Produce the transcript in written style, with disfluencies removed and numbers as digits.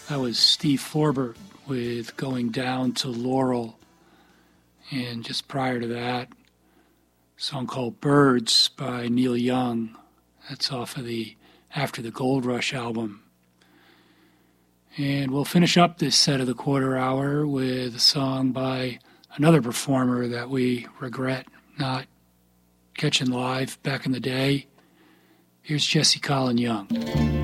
That was Steve Forbert with Going Down to Laurel. And just prior to that, a song called Birds by Neil Young. That's off of the After the Gold Rush album. And we'll finish up this set of the quarter hour with a song by another performer that we regret not catching live back in the day. Here's Jesse Colin Young.